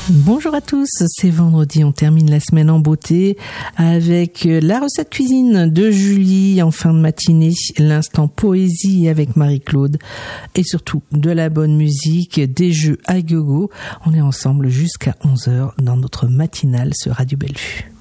Bonjour à tous, c'est vendredi, on termine la semaine en beauté avec la recette cuisine de Julie en fin de matinée, l'instant poésie avec Marie-Claude et surtout de la bonne musique, des jeux à gogo. On est ensemble jusqu'à 11h dans notre matinale sur Radio Bellevue.